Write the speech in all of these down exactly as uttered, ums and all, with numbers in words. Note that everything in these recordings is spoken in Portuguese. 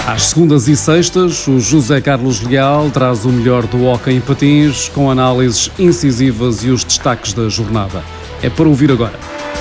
Às segundas e sextas, o José Carlos Leal traz o melhor do hóquei em patins, com análises incisivas e os destaques da jornada. É para ouvir agora.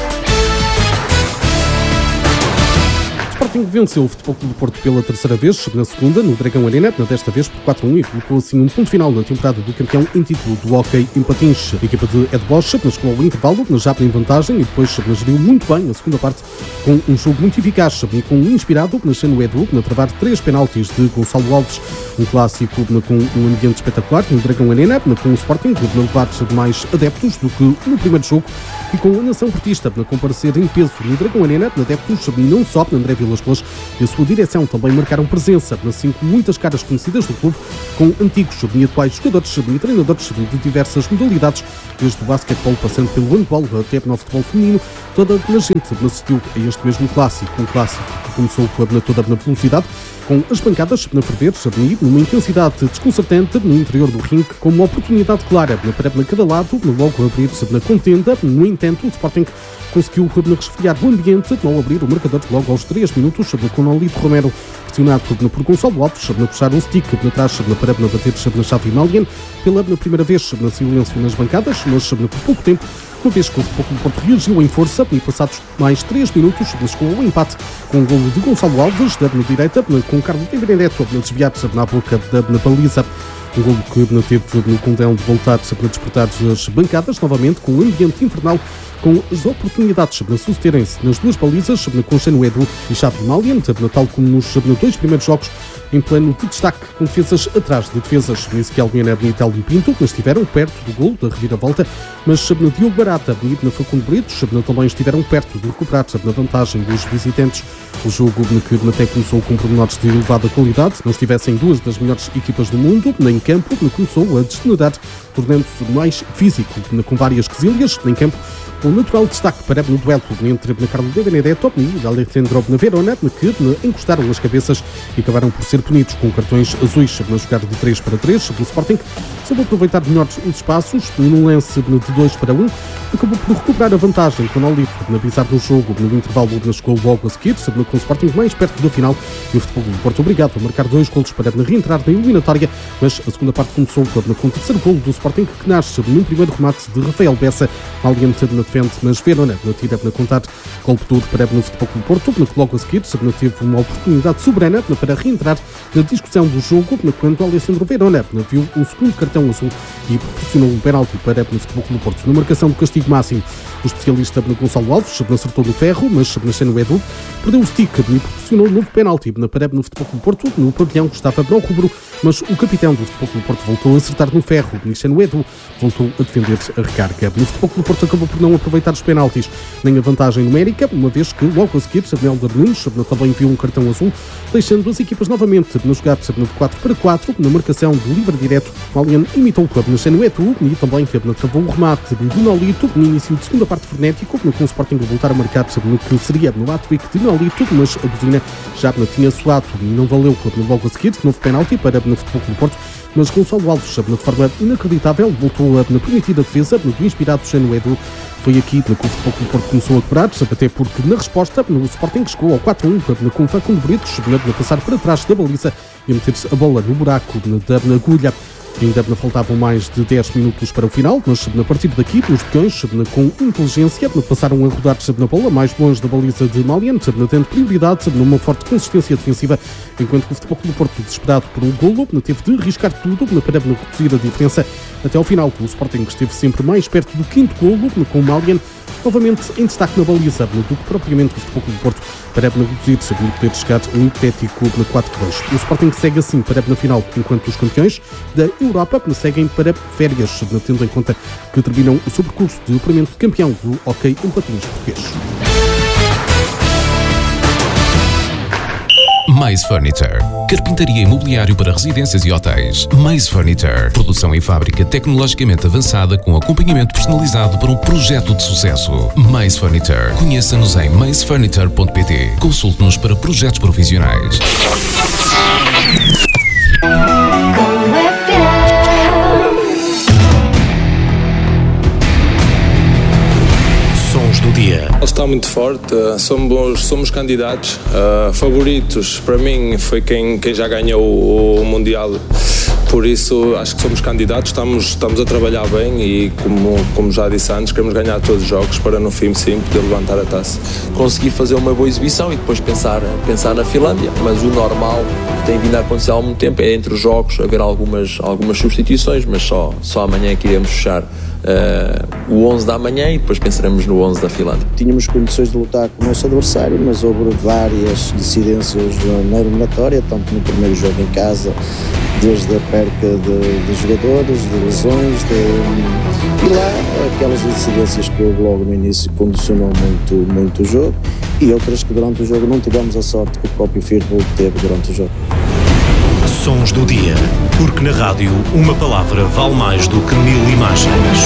O Sporting venceu o Futebol Clube do Porto pela terceira vez, na segunda, no Dragão Arena, desta vez por quatro a um, e colocou assim um ponto final na temporada do campeão em título do hóquei em patins. A equipa de Ed Bosch chegou ao intervalo, já em vantagem, e depois geriu muito bem a segunda parte, com um jogo muito eficaz e com um inspirado, nascendo Edu, na travar três penaltis de Gonçalo Alves, um clássico com um ambiente espetacular no Dragão Arena, com o Sporting a levar mais adeptos do que no primeiro jogo, e com a nação portista a comparecer em peso no Dragão Arena, adeptos não só André Vilas Boas e a sua direção também marcaram presença, assim como muitas caras conhecidas do clube, com antigos e atuais jogadores e treinadores de diversas modalidades, desde o basquetebol passando pelo handball até no futebol feminino. Toda a gente assistiu a este mesmo clássico, um clássico que começou na toda na velocidade, com as bancadas na ferver, numa intensidade desconcertante no interior do ringue, com uma oportunidade clara para cada lado, logo abrir-se na contenda. No entanto, o Sporting conseguiu resfriar o ambiente ao abrir o marcador logo aos três minutos, com Nolito Romero pressionado por Gonçalo Alves, a puxar um stick atrás para bater na chave Malian pela primeira vez na silêncio nas bancadas, mas por pouco tempo, uma vez que o Futebol Clube do Porto reagiu em força, e passados mais três minutos, chegou ao empate com o golo de Gonçalo Alves, da direita, com Carlos Benedetto a desviar na boca da baliza. Um golo que teve no condão de voltar a despertar as bancadas, novamente com um ambiente infernal, com as oportunidades de sucederem-se nas duas balizas, com Chano Edu e Xavi Malian, tal como nos dois primeiros jogos, em plano de destaque, com defesas atrás de defesas. Ezequiel Viana e Telmo Pinto, que estiveram perto do golo da reviravolta, mas Diogo Barata e na Facundo Brito também estiveram perto de recuperar na vantagem dos visitantes. O jogo que até começou com pormenores de elevada qualidade, não estivessem duas das melhores equipas do mundo em campo, começou a degenerar, tornando-se mais físico, com várias quesilhas em campo, com natural destaque para o duelo entre Carlos Benedetto e Alessandro Verona, que encostaram as cabeças e acabaram por ser punidos com cartões azuis na jogada de três para três. O Sporting soube aproveitar melhor os espaços, num lance de dois para um, acabou por recuperar a vantagem com o Nolito na pisar no jogo, no intervalo chegou logo a seguir, com o Sporting mais perto da final, e o Futebol do Porto obrigado a marcar dois golos para reentrar na eliminatória, mas a segunda parte começou com o terceiro golo do Sporting, que nasce num primeiro remate de Rafael Bessa, aliante na defende, mas Verona na tira na contar, golpe duro para o Futebol do Porto, que logo a seguir teve uma oportunidade soberana para reentrar na discussão do jogo, quando Alessandro Verona viu um segundo cartão azul e proporcionou um penalti para o Futebol do Porto. Na marcação do castigo máximo, o especialista Gonçalo Alves acertou no ferro, mas nascendo o Edu perdeu o stick e proporcionou um novo penalti para o Futebol do Porto. No pavilhão que estava para o rubro, mas o capitão do Futebol do Porto voltou a acertar no ferro. Nascendo Edu voltou a defender a recarga. O Futebol do Porto acabou por não aproveitar os penaltis nem a vantagem numérica, uma vez que logo a seguir Helder Nunes também viu um cartão azul, deixando as equipas novamente a jogar de quatro para quatro na marcação de livre direto. Malian imitou o clube nascendo Edu e também travou o remate de Nolito no início de segunda parte frenético, com o Sporting a voltar a marcar no que seria no hat-trick de Nolito, mas a buzina já tinha soado e não valeu logo a seguir. Novo penalti para o Futebol do Porto, mas Gonçalo Alves, de forma inacreditável, voltou na prometida defesa do inspirado Chano Edu. Foi aqui que o Futebol do Porto começou a quebrar, até porque na resposta o Sporting chegou ao quatro a um com Facundo Brito, a passar para trás da baliza e a meter-se a bola no buraco da agulha. Ainda faltavam mais de dez minutos para o final, mas a partir daqui, os peões, com inteligência, passaram a rodar na bola mais longe da baliza de Malian, tendo prioridade numa forte consistência defensiva, enquanto que o Futebol do Porto, desesperado por um golo, teve de arriscar tudo para reduzir a diferença até ao final. O Sporting esteve sempre mais perto do quinto golo, com o Malian novamente em destaque na baliza, do que propriamente o Futebol do Porto, para reduzir-se e poder chegar um hipotético na quatro a dois. O Sporting segue assim para na final, enquanto os campeões da Europa seguem para férias, tendo em conta que terminam o seu percurso de apuramento de campeão do hóquei em patins português. Mais Furniture. Carpintaria imobiliário para residências e hotéis. Mais Furniture. Produção em fábrica tecnologicamente avançada com acompanhamento personalizado para um projeto de sucesso. Mais Furniture. Conheça-nos em mais furniture ponto pt. Consulte-nos para projetos profissionais. Sons do dia. está muito forte, somos, somos candidatos, uh, favoritos para mim foi quem, quem já ganhou o, o Mundial, por isso acho que somos candidatos, estamos, estamos a trabalhar bem e como, como já disse antes, queremos ganhar todos os jogos para no fim sim poder levantar a taça. Conseguir fazer uma boa exibição e depois pensar, pensar na Finlândia, mas o normal que tem vindo a acontecer há algum tempo é entre os jogos haver algumas, algumas substituições, mas só, só amanhã é que iremos fechar Uh, o onze da manhã e depois pensaremos no onze da Finlândia. Tínhamos condições de lutar com o nosso adversário, mas houve várias incidências na eliminatória, tanto no primeiro jogo em casa, desde a perca de, de jogadores, de lesões, de, e lá aquelas incidências que houve logo no início condicionou muito, muito o jogo, e outras que durante o jogo não tivemos a sorte que o próprio Firpo teve durante o jogo. Sons do dia, porque na rádio uma palavra vale mais do que mil imagens.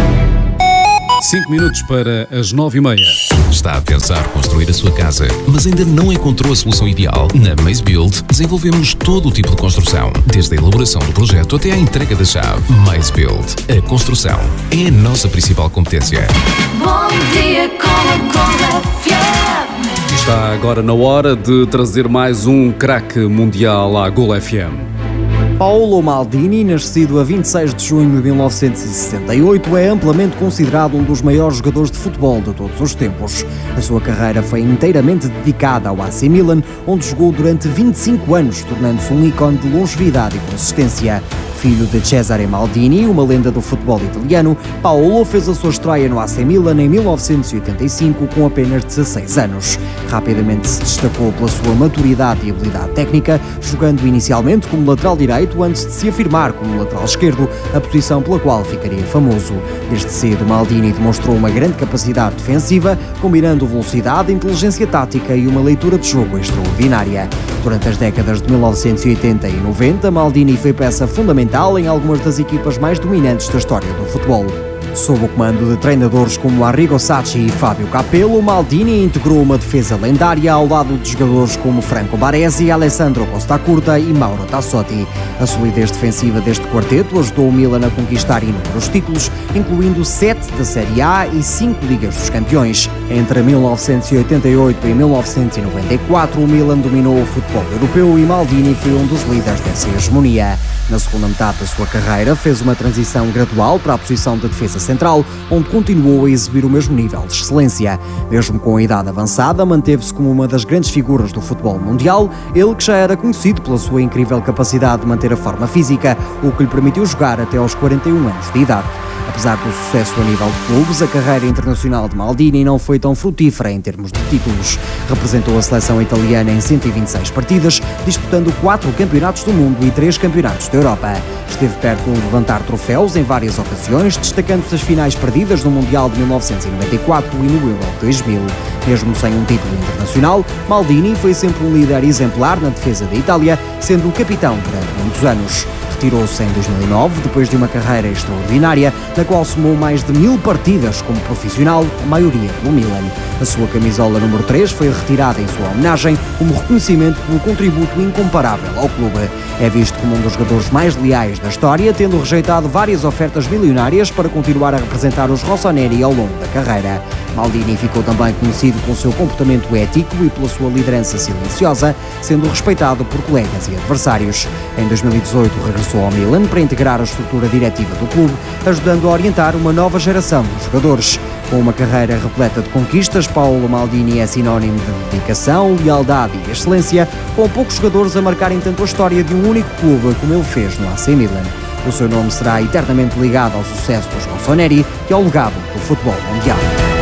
Cinco minutos para as nove e meia. Está a pensar construir a sua casa, mas ainda não encontrou a solução ideal? Na Maze Build desenvolvemos todo o tipo de construção, desde a elaboração do projeto até à entrega da chave. Maze Build, a construção é a nossa principal competência. Bom dia com a Gol F M. Está agora na hora de trazer mais um craque mundial à Gol F M. Paolo Maldini, nascido a vinte e seis de junho de mil novecentos e sessenta e oito, é amplamente considerado um dos maiores jogadores de futebol de todos os tempos. A sua carreira foi inteiramente dedicada ao A C Milan, onde jogou durante vinte e cinco anos, tornando-se um ícone de longevidade e consistência. Filho de Cesare Maldini, uma lenda do futebol italiano, Paolo fez a sua estreia no A C Milan em mil novecentos e oitenta e cinco com apenas dezasseis anos. Rapidamente se destacou pela sua maturidade e habilidade técnica, jogando inicialmente como lateral direito antes de se afirmar como lateral esquerdo, a posição pela qual ficaria famoso. Desde cedo, Maldini demonstrou uma grande capacidade defensiva, combinando velocidade, inteligência tática e uma leitura de jogo extraordinária. Durante as décadas de mil novecentos e oitenta e noventa, Maldini foi peça fundamental em algumas das equipas mais dominantes da história do futebol. Sob o comando de treinadores como Arrigo Sacchi e Fábio Capello, Maldini integrou uma defesa lendária ao lado de jogadores como Franco Baresi, Alessandro Costa Curta e Mauro Tassotti. A solidez defensiva deste quarteto ajudou o Milan a conquistar inúmeros títulos, incluindo sete da Série A e cinco Ligas dos Campeões. Entre mil novecentos e oitenta e oito e mil novecentos e noventa e quatro, o Milan dominou o futebol europeu e Maldini foi um dos líderes dessa hegemonia. Na segunda metade da sua carreira, fez uma transição gradual para a posição de defesa central, onde continuou a exibir o mesmo nível de excelência. Mesmo com a idade avançada, manteve-se como uma das grandes figuras do futebol mundial, ele que já era conhecido pela sua incrível capacidade de manter a forma física, o que lhe permitiu jogar até aos quarenta e um anos de idade. Apesar do sucesso a nível de clubes, a carreira internacional de Maldini não foi tão frutífera em termos de títulos. Representou a seleção italiana em cento e vinte e seis partidas, disputando quatro campeonatos do mundo e três campeonatos da Europa. Esteve perto de levantar troféus em várias ocasiões, destacando-se as finais perdidas no Mundial de mil novecentos e noventa e quatro e no Euro de dois mil. Mesmo sem um título internacional, Maldini foi sempre um líder exemplar na defesa da Itália, sendo o capitão durante muitos anos. Retirou-se em dois mil e nove, depois de uma carreira extraordinária, na qual somou mais de mil partidas como profissional, a maioria pelo Milan. A sua camisola número três foi retirada em sua homenagem, como reconhecimento pelo contributo incomparável ao clube. É visto como um dos jogadores mais leais da história, tendo rejeitado várias ofertas milionárias para continuar a representar os rossoneri ao longo da carreira. Maldini ficou também conhecido pelo seu comportamento ético e pela sua liderança silenciosa, sendo respeitado por colegas e adversários. Em dois mil e dezoito regressou ao Milan para integrar a estrutura diretiva do clube, ajudando a orientar uma nova geração de jogadores. Com uma carreira repleta de conquistas, Paolo Maldini é sinónimo de dedicação, lealdade e excelência, com poucos jogadores a marcarem tanto a história de um único clube como ele fez no A C Milan. O seu nome será eternamente ligado ao sucesso dos rossoneri e ao legado do futebol mundial.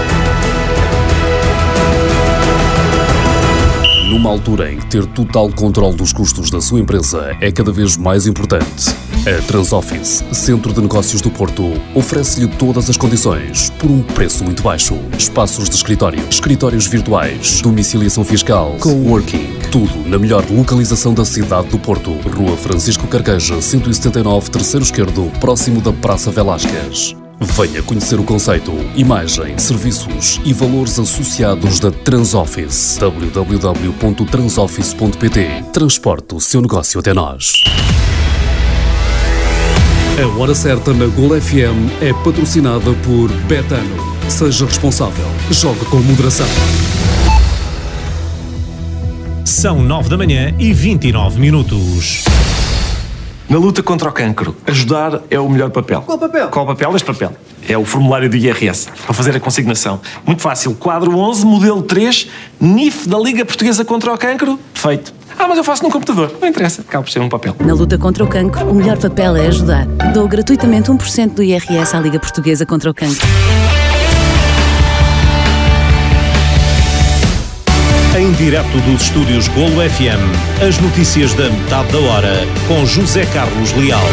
Numa altura em que ter total controle dos custos da sua empresa é cada vez mais importante, a Transoffice, Centro de Negócios do Porto, oferece-lhe todas as condições por um preço muito baixo. Espaços de escritório, escritórios virtuais, domiciliação fiscal, coworking, tudo na melhor localização da cidade do Porto. Rua Francisco Carqueja, cento e setenta e nove, terceiro esquerdo, próximo da Praça Velásquez. Venha conhecer o conceito, imagem, serviços e valores associados da Transoffice. w w w ponto transoffice ponto p t. Transporte o seu negócio até nós. A hora certa na Gol F M é patrocinada por Betano. Seja responsável. Jogue com moderação. São nove da manhã e vinte e nove minutos. Na luta contra o cancro, ajudar é o melhor papel. Qual papel? Qual papel? Este papel. É o formulário do I R S, para fazer a consignação. Muito fácil. Quadro onze, modelo três, N I F da Liga Portuguesa contra o Cancro. Feito. Ah, mas eu faço num computador. Não interessa. Acaba por ser um papel. Na luta contra o cancro, o melhor papel é ajudar. Dou gratuitamente um por cento do I R S à Liga Portuguesa contra o Cancro. Em direto dos estúdios Golo F M, as notícias da metade da hora, com José Carlos Leal.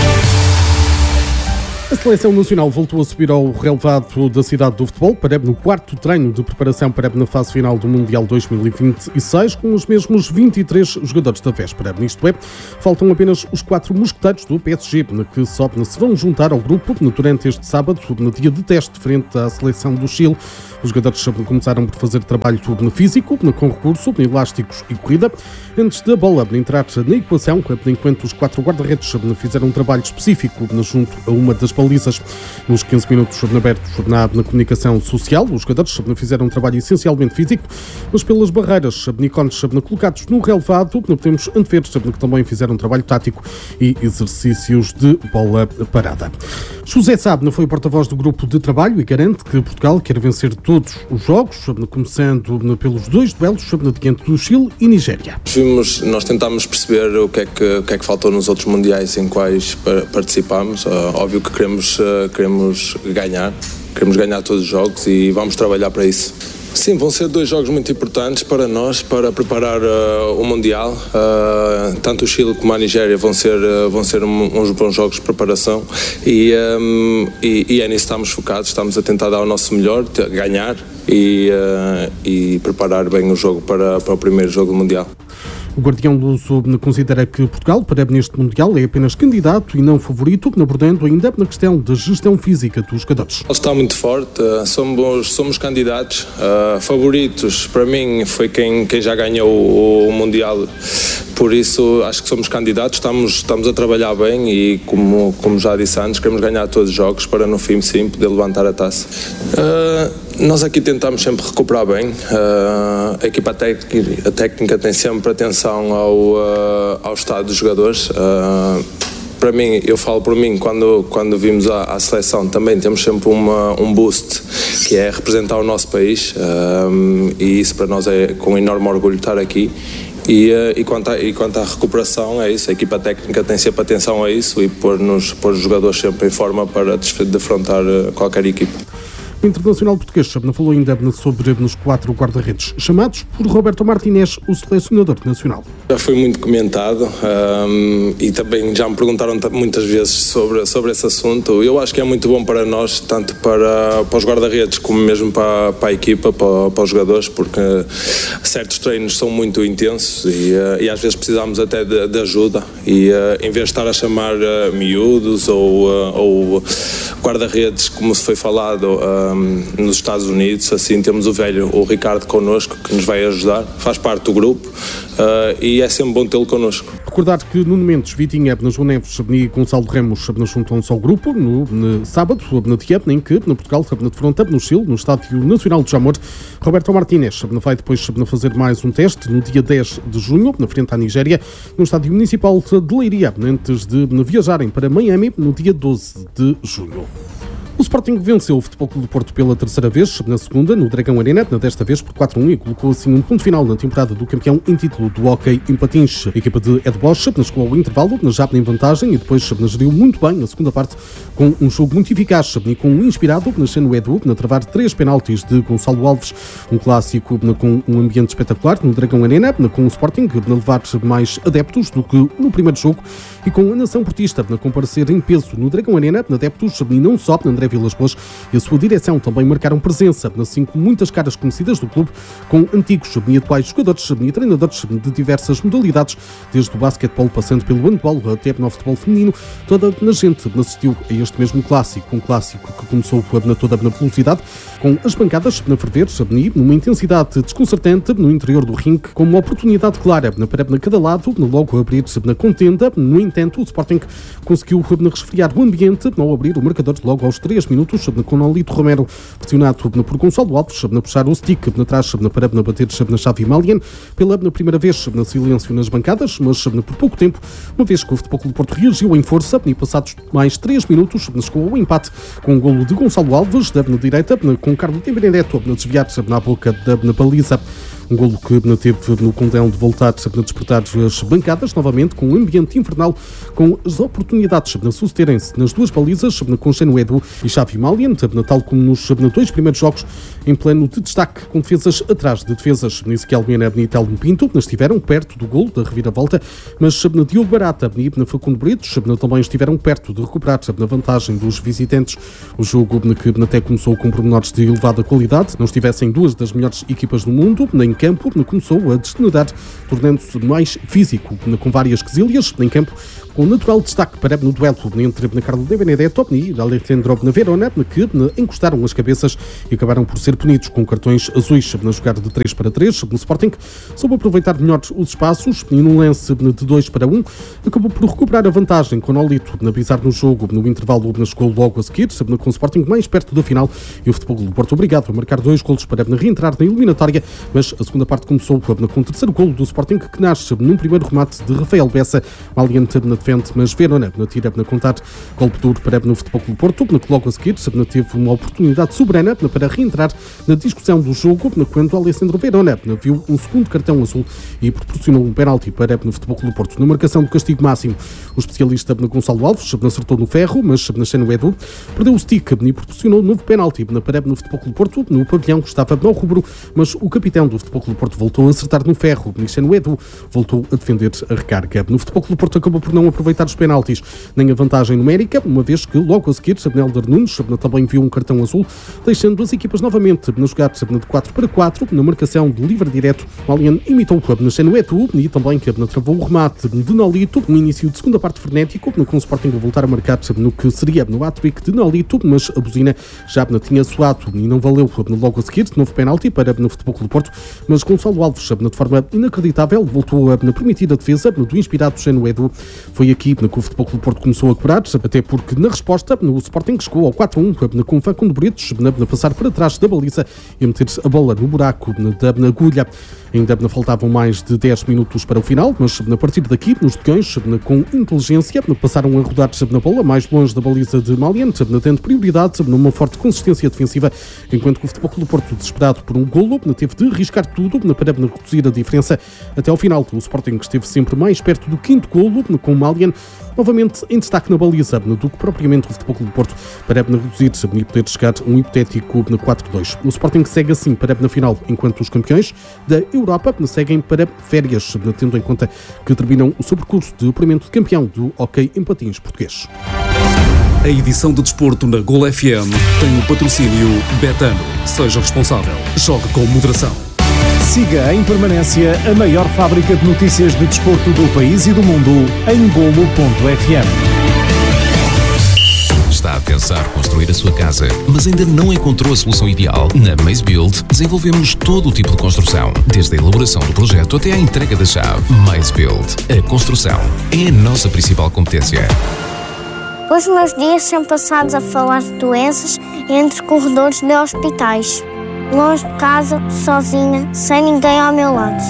A Seleção Nacional voltou a subir ao relevado da cidade do futebol, para no quarto treino de preparação para na fase final do Mundial dois mil e vinte e seis, com os mesmos vinte e três jogadores da véspera. Isto é, faltam apenas os quatro mosqueteiros do P S G, que só se vão juntar ao grupo durante este sábado, no dia de teste, frente à Seleção do Chile. Os jogadores começaram por fazer trabalho físico, com recurso, elásticos e corrida, antes da bola entrar na equação, enquanto os quatro guarda-redes fizeram um trabalho específico junto a uma das balizas. Nos quinze minutos abertos na, na comunicação social, os jogadores fizeram um trabalho essencialmente físico, mas pelas barreiras ícones colocados no relevado, podemos antever que também fizeram um trabalho tático e exercícios de bola parada. José Sá foi o porta-voz do grupo de trabalho e garante que Portugal quer vencer todos os jogos, começando pelos dois duelos diante do Chile e Nigéria. Vimos, nós tentámos perceber o que é que, o que, é que faltou nos outros mundiais em quais participámos. Uh, óbvio que queremos, uh, queremos ganhar, queremos ganhar todos os jogos e vamos trabalhar para isso. Sim, vão ser dois jogos muito importantes para nós, para preparar uh, o Mundial. Uh, tanto o Chile como a Nigéria vão ser, uh, vão ser um, uns bons jogos de preparação e, um, e, e é nisso que estamos focados, estamos a tentar dar o nosso melhor, ganhar e, uh, e preparar bem o jogo para, para o primeiro jogo do Mundial. O Guardião Luso considera que Portugal, para neste Mundial, é apenas candidato e não favorito, abordando ainda na questão da gestão física dos jogadores. Está muito forte, somos, somos candidatos, uh, favoritos, para mim foi quem, quem já ganhou o, o Mundial, por isso acho que somos candidatos, estamos, estamos a trabalhar bem e como, como já disse antes, queremos ganhar todos os jogos para no fim sim poder levantar a taça. Uh, Nós aqui tentamos sempre recuperar bem, uh, a equipa técnica, a técnica tem sempre atenção ao, uh, ao estado dos jogadores. Uh, para mim, eu falo por mim, quando, quando vimos à, à seleção também temos sempre uma, um boost, que é representar o nosso país, uh, e isso para nós é com enorme orgulho estar aqui. E, uh, e, quanto a, e quanto à recuperação, é isso, a equipa técnica tem sempre atenção a isso e pôr-nos, pôr os jogadores sempre em forma para defrontar uh, qualquer equipa. O internacional português falou ainda sobre os quatro guarda-redes chamados por Roberto Martínez, o selecionador nacional. Já foi muito comentado um, e também já me perguntaram muitas vezes sobre, sobre esse assunto. Eu acho que é muito bom para nós, tanto para, para os guarda-redes como mesmo para, para a equipa, para, para os jogadores, porque certos treinos são muito intensos e, uh, e às vezes precisamos até de, de ajuda e uh, em vez de estar a chamar uh, miúdos ou, uh, ou guarda-redes, como se foi falado, uh, nos Estados Unidos, assim temos o velho, o Ricardo connosco, que nos vai ajudar, faz parte do grupo uh, e é sempre bom tê-lo connosco. Recordar que Nuno Mendes, Vitinha, João Neves e Gonçalo Ramos juntam-se ao grupo no, no sábado, no dia em que no Portugal defronta no Chile, no Estádio Nacional de Jamor. Roberto Martínez vai depois fazer mais um teste no dia dez de junho, na frente à Nigéria, no Estádio Municipal de Leiria, antes de viajarem para Miami no dia doze de junho. O Sporting venceu o Futebol Clube do Porto pela terceira vez, na segunda, no Dragão Arena, desta vez por quatro a um, e colocou assim um ponto final na temporada do campeão em título do hóquei em patins. A equipa de Ed Bosch chegou ao intervalo, já em vantagem, e depois geriu muito bem na segunda parte, com um jogo muito eficaz e com um inspirado, nascendo Edu, na travar três penaltis de Gonçalo Alves, um clássico com um ambiente espetacular no Dragão Arena, com o Sporting a levar mais adeptos do que no primeiro jogo, e com a nação portista a comparecer em peso no Dragão Arena, adeptos e não só, André Vilas Boas e a sua direção também marcaram presença, assim como muitas caras conhecidas do clube, com antigos e atuais jogadores e treinadores de diversas modalidades, desde o basquetebol passando pelo handball até no futebol feminino. Toda a gente assistiu a este mesmo clássico, um clássico que começou na toda na velocidade, com as bancadas na ferver e numa intensidade desconcertante no interior do ringue, com uma oportunidade clara para cada lado, logo a abrir na contenda. No entanto, o Sporting conseguiu resfriar o ambiente ao abrir o marcador logo aos três minutos, com Nolito Romero pressionado por Gonçalo Alves, a puxar o stick atrás para bater na Xavi Malian, pela primeira vez na silêncio nas bancadas, mas por pouco tempo, uma vez que o Futebol Clube do Porto reagiu em força e passados mais três minutos, chegou ao empate com o golo de Gonçalo Alves, na direita, com Carlos de Benedetto a desviar na boca da baliza. Um golo que teve no condão de voltar a despertar as bancadas, novamente com um ambiente infernal, com as oportunidades a sucederem-se nas duas balizas, com Cheno Edu e Xavi Malian, tal como nos dois primeiros jogos, em plano de destaque, com defesas atrás de defesas. Ezequiel Mena e Telmo Pinto estiveram perto do golo da reviravolta, mas Diogo Barata e Facundo Britos também estiveram perto de recuperar na vantagem dos visitantes. O jogo que até começou com pormenores de elevada qualidade, não estivessem duas das melhores equipas do mundo, nem campo, começou a degenerar, tornando-se mais físico, com várias quesilhas em campo, com natural destaque para no duelo entre Carlos de Benedetto e Alejandro Verona, que encostaram as cabeças e acabaram por ser punidos com cartões azuis na jogada de três para três. No Sporting soube aproveitar melhor os espaços e num lance de dois para um acabou por recuperar a vantagem com Nolito na pisar no jogo. No intervalo chegou logo a seguir, com o Sporting mais perto da final e o Futebol do Porto obrigado a marcar dois golos para reentrar na eliminatória, mas a segunda parte começou com o terceiro golo do Sporting, que nasce num primeiro remate de Rafael Bessa, Maliante na defende, mas Verona tira na contar golpe duro para no Futebol do Porto, que logo a seguir teve uma oportunidade soberana para reentrar na discussão do jogo, quando Alessandro Verona viu um segundo cartão azul e proporcionou um penalti para no Futebol do Porto. Na marcação do castigo máximo, o especialista Gonçalo Alves acertou no ferro, mas na Cheno Edu perdeu o stick e proporcionou um novo penalti para no Futebol do Porto. No pavilhão estava no rubro, mas o capitão do Futebol do Porto voltou a acertar no ferro. Cheno Edu voltou a defender a recarga. No Futebol do Porto acabou por não aproveitar os penaltis nem a vantagem numérica, uma vez que logo a seguir Helder Nunes também viu um cartão azul, deixando as equipas novamente na jogada de quatro para quatro, na marcação de livre direto. Malian imitou o Cheno Edu e também que travou o remate de Nolito no início de segunda parte frenético, com o Sporting a voltar a marcar no que seria no hat-trick de Nolito, mas a buzina já tinha soado e não valeu logo a seguir. Novo penalti para no Futebol do Porto, mas Gonçalo Alves, de forma inacreditável, voltou a permitir a defesa do inspirado Cheno Edu. Foi aqui que o Futebol do Porto começou a cobrar, até porque na resposta o Sporting chegou ao quatro a um com Facundo Britos a passar para trás da baliza e a meter a bola no buraco da agulha. Ainda faltavam mais de dez minutos para o final, mas a partir daqui, os Tocões, com inteligência, passaram a rodar na bola mais longe da baliza de Malian, tendo prioridade numa forte consistência defensiva, enquanto que o Futebol do Porto, desesperado por um golo, teve de arriscar tudo para reduzir a diferença. Até ao final, o Sporting esteve sempre mais perto do quinto golo, com Malian novamente em destaque na baliza, do que propriamente o Futebol do Porto, para reduzir e poder chegar um hipotético quatro a dois. O Sporting segue assim para na final, enquanto os campeões da Europa seguem para férias, tendo em conta que terminam o seu percurso de apuramento de campeão do hóquei em patins português. A edição de desporto na Gol F M tem o patrocínio Betano. Seja responsável. Jogue com moderação. Siga em permanência a maior fábrica de notícias de desporto do país e do mundo em golo ponto f m. Está a pensar construir a sua casa, mas ainda não encontrou a solução ideal? Na Maze Build desenvolvemos todo o tipo de construção, desde a elaboração do projeto até à entrega da chave. Maze Build. A construção é a nossa principal competência. Os meus dias são passados a falar de doenças entre corredores de hospitais. Longe de casa, sozinha, sem ninguém ao meu lado.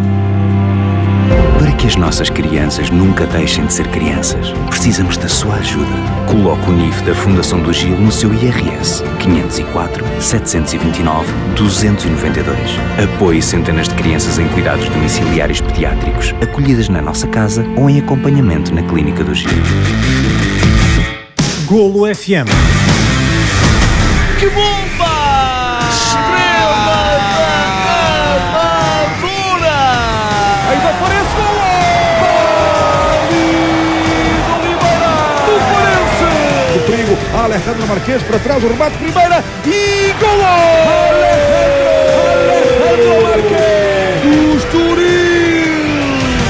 Para que as nossas crianças nunca deixem de ser crianças, precisamos da sua ajuda. Coloque o N I F da Fundação do Gil no seu I R S quinhentos e quatro, setecentos e vinte e nove, duzentos e noventa e dois. Apoie centenas de crianças em cuidados domiciliários pediátricos, acolhidas na nossa casa ou em acompanhamento na Clínica do Gil. Golo F M. Que bomba! Estrela da Amadora! Ainda aparece golo! Oliveira! Do Farense! O perigo, Alejandro Marquês para trás, o remate, primeira e golo! Alejandro Marquês! Do Estoril!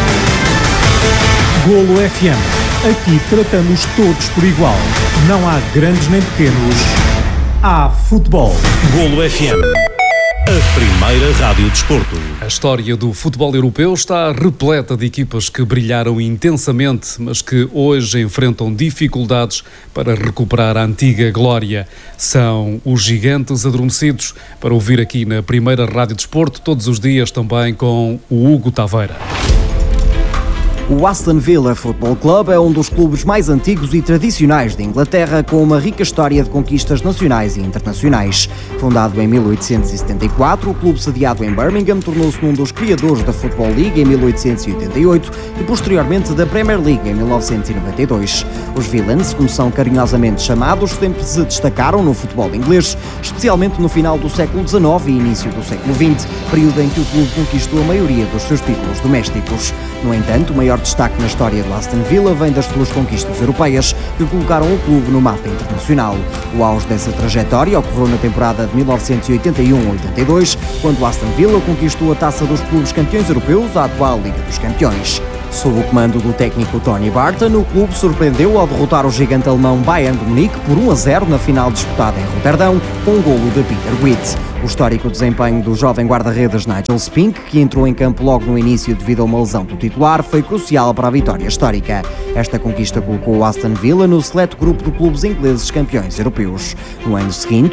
Golo F M. Aqui tratamos todos por igual. Não há grandes nem pequenos. Há futebol. Golo F M. A primeira Rádio Desporto. A história do futebol europeu está repleta de equipas que brilharam intensamente, mas que hoje enfrentam dificuldades para recuperar a antiga glória. São os gigantes adormecidos. Para ouvir aqui na primeira Rádio Desporto, todos os dias também com o Hugo Taveira. O Aston Villa Football Club é um dos clubes mais antigos e tradicionais de Inglaterra, com uma rica história de conquistas nacionais e internacionais. Fundado em mil oitocentos e setenta e quatro, o clube sediado em Birmingham tornou-se um dos criadores da Football League em mil oitocentos e oitenta e oito e posteriormente da Premier League em mil novecentos e noventa e dois. Os Villains, como são carinhosamente chamados, sempre se destacaram no futebol inglês, especialmente no final do século dezenove e início do século vinte, período em que o clube conquistou a maioria dos seus títulos domésticos. No entanto, o maior destaque na história do Aston Villa vem das suas conquistas europeias, que colocaram o clube no mapa internacional. O auge dessa trajetória ocorreu na temporada de mil novecentos e oitenta e um a oitenta e dois, quando o Aston Villa conquistou a taça dos clubes campeões europeus, a atual Liga dos Campeões. Sob o comando do técnico Tony Barton, o clube surpreendeu ao derrotar o gigante alemão Bayern de Munique por um a zero na final disputada em Roterdão, com um golo de Peter Witt. O histórico desempenho do jovem guarda-redes Nigel Spink, que entrou em campo logo no início devido a uma lesão do titular, foi crucial para a vitória histórica. Esta conquista colocou o Aston Villa no seleto grupo de clubes ingleses campeões europeus. No ano seguinte,